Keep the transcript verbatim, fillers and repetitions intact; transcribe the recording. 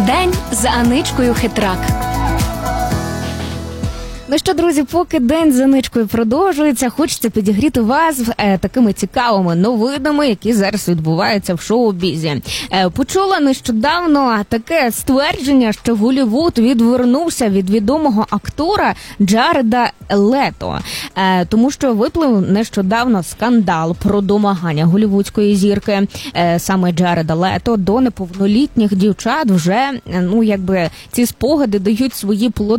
День з Аничкою Хитрак. Ну що, друзі, поки день з Аничкою продовжується, хочеться підігріти вас е, такими цікавими новинами, які зараз відбуваються в шоу-бізі. Е, почула нещодавно таке ствердження, що Голлівуд відвернувся від відомого актора Джареда Лето, е, тому що виплив нещодавно скандал про домагання голлівудської зірки, е, саме Джареда Лето, до неповнолітніх дівчат. Вже, ну, якби ці спогади дають свої плоди.